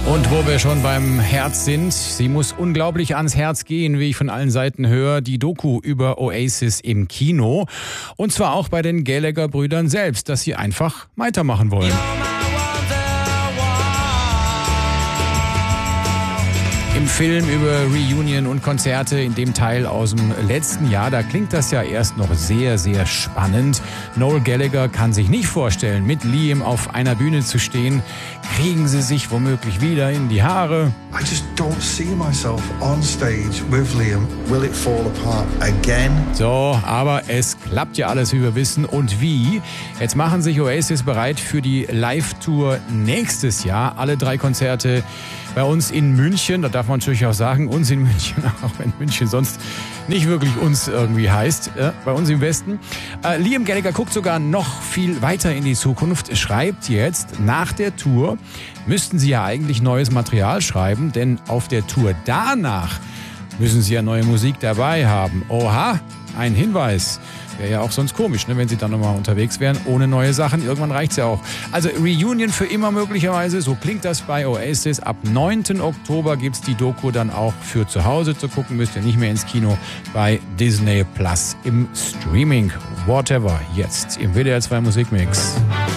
Und wo wir schon beim Herz sind, sie muss unglaublich ans Herz gehen, wie ich von allen Seiten höre, die Doku über Oasis im Kino. Und zwar auch bei den Gallagher-Brüdern selbst, dass sie einfach weitermachen wollen. Im Film über Reunion und Konzerte in dem Teil aus dem letzten Jahr, da klingt das ja erst noch sehr, sehr spannend. Noel Gallagher kann sich nicht vorstellen, mit Liam auf einer Bühne zu stehen. Kriegen sie sich womöglich wieder in die Haare? I just don't see myself on stage with Liam. Will it fall apart again? So, aber es klappt ja alles, wie wir wissen. Und wie? Jetzt machen sich Oasis bereit für die Live-Tour nächstes Jahr. Alle 3 Konzerte bei uns in München. Da darf man natürlich auch sagen, uns in München, auch wenn München sonst nicht wirklich uns irgendwie heißt, bei uns im Westen. Liam Gallagher guckt sogar noch viel weiter in die Zukunft, schreibt jetzt, nach der Tour müssten sie ja eigentlich neues Material schreiben, denn auf der Tour danach müssen sie ja neue Musik dabei haben. Oha, ein Hinweis. Wäre ja auch sonst komisch, ne, wenn sie dann nochmal unterwegs wären, ohne neue Sachen. Irgendwann reicht's ja auch. Also Reunion für immer möglicherweise, so klingt das bei Oasis. Ab 9. Oktober gibt's die Doku dann auch für zu Hause zu gucken. Müsst ihr nicht mehr ins Kino, bei Disney Plus im Streaming. Whatever, jetzt im WDR 2 Musikmix.